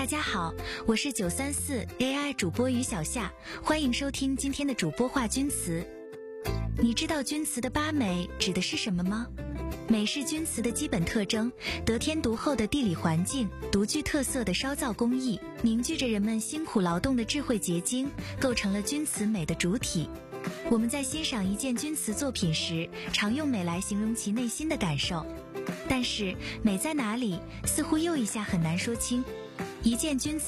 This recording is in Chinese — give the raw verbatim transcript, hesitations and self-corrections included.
大家好，我是九三四 A I 主播于小夏，欢迎收听今天的主播话君词。你知道君词的八美指的是什么吗？美是君词的基本特征，得天独厚的地理环境，独具特色的烧造工艺，凝聚着人们辛苦劳动的智慧结晶，构成了君词美的主体。我们在欣赏一件君词作品时，常用美来形容其内心的感受，但是美在哪里，似乎又一下很难说清。一件君词